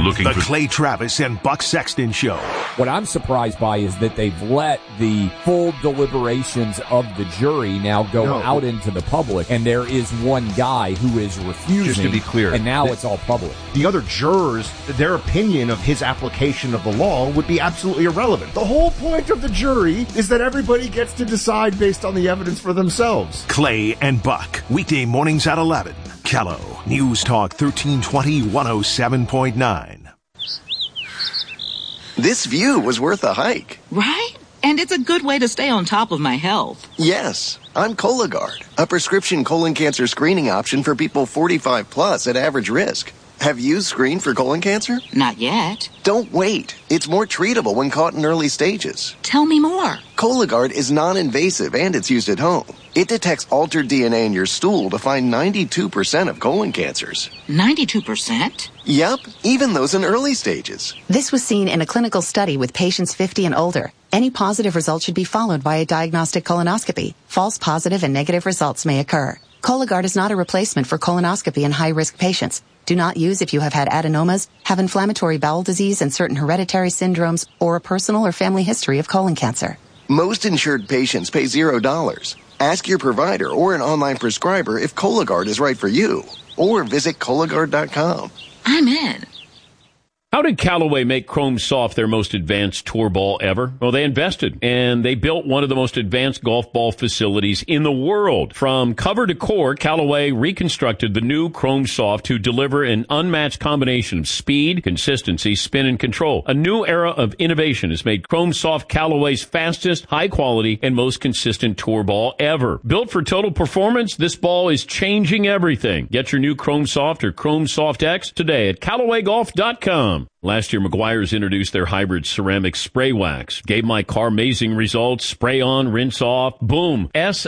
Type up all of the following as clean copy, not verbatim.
The Clay Travis and Buck Sexton Show. What I'm surprised by is that they've let the full deliberations of the jury now go out into the public, and there is one guy who is refusing. Just to be clear. And now it's all public. The other jurors, their opinion of his application of the law would be absolutely irrelevant. The whole point of the jury is that everybody gets to decide based on the evidence for themselves. Clay and Buck, weekday mornings at 11. Kello, News Talk 1320 107.9. This view was worth a hike. Right? And it's a good way to stay on top of my health. Yes, I'm Cologuard, a prescription colon cancer screening option for people 45 plus at average risk. Have you screened for colon cancer? Not yet. Don't wait. It's more treatable when caught in early stages. Tell me more. Cologuard is non-invasive and it's used at home. It detects altered DNA in your stool to find 92% of colon cancers. 92%? Yep, even those in early stages. This was seen in a clinical study with patients 50 and older. Any positive result should be followed by a diagnostic colonoscopy. False positive and negative results may occur. Cologuard is not a replacement for colonoscopy in high-risk patients. Do not use if you have had adenomas, have inflammatory bowel disease and certain hereditary syndromes, or a personal or family history of colon cancer. Most insured patients pay $0. Ask your provider or an online prescriber if Cologuard is right for you, or visit Cologuard.com. I'm in. How did Callaway make Chrome Soft their most advanced tour ball ever? Well, they invested, and they built one of the most advanced golf ball facilities in the world. From cover to core, Callaway reconstructed the new Chrome Soft to deliver an unmatched combination of speed, consistency, spin, and control. A new era of innovation has made Chrome Soft Callaway's fastest, high-quality, and most consistent tour ball ever. Built for total performance, this ball is changing everything. Get your new Chrome Soft or Chrome Soft X today at CallawayGolf.com. Last year, Meguiar's introduced their hybrid ceramic spray wax. Gave my car amazing results. Spray on, rinse off, boom.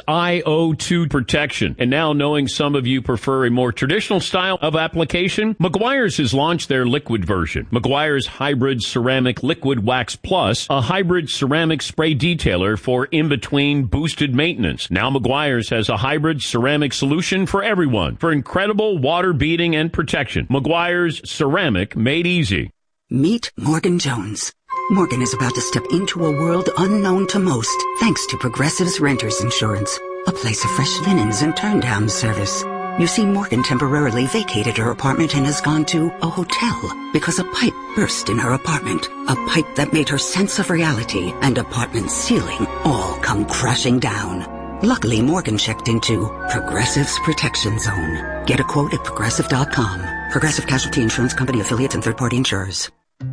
SiO2 protection. And now, knowing some of you prefer a more traditional style of application, Meguiar's has launched their liquid version. Meguiar's Hybrid Ceramic Liquid Wax Plus, a hybrid ceramic spray detailer for in-between boosted maintenance. Now Meguiar's has a hybrid ceramic solution for everyone for incredible water beating and protection. Meguiar's Ceramic Made Easy. Meet Morgan Jones. Morgan is about to step into a world unknown to most, thanks to Progressive's Renters Insurance, a place of fresh linens and turn-down service. You see, Morgan temporarily vacated her apartment and has gone to a hotel because a pipe burst in her apartment, a pipe that made her sense of reality and apartment ceiling all come crashing down. Luckily, Morgan checked into Progressive's Protection Zone. Get a quote at Progressive.com. Progressive Casualty Insurance Company affiliates and third-party insurers.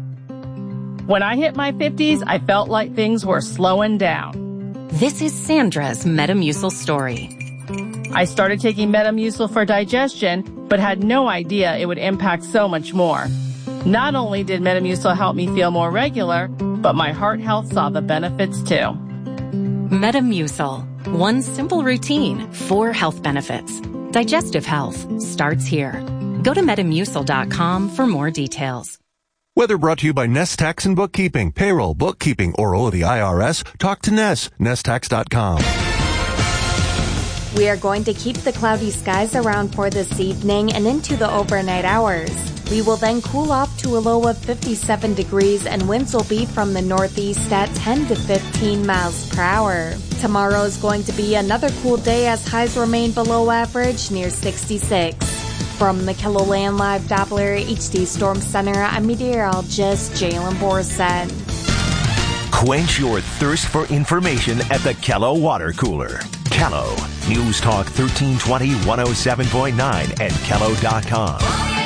When I hit my 50s, I felt like things were slowing down. This is Sandra's Metamucil story. I started taking Metamucil for digestion, but had no idea it would impact so much more. Not only did Metamucil help me feel more regular, but my heart health saw the benefits too. Metamucil. One simple routine, 4 health benefits. Digestive health starts here. Go to Metamucil.com for more details. Whether brought to you by Nest Tax and Bookkeeping, Payroll, Bookkeeping, or the IRS, talk to Nest, nesttax.com. We are going to keep the cloudy skies around for this evening and into the overnight hours. We will then cool off to a low of 57 degrees and winds will be from the northeast at 10 to 15 miles per hour. Tomorrow is going to be another cool day as highs remain below average near 66. From the KELOLAND Live Doppler HD Storm Center, I'm meteorologist Jalen Borson. Quench your thirst for information at the Kello Water Cooler. Kello, News Talk 1320 107.9 and Kello.com.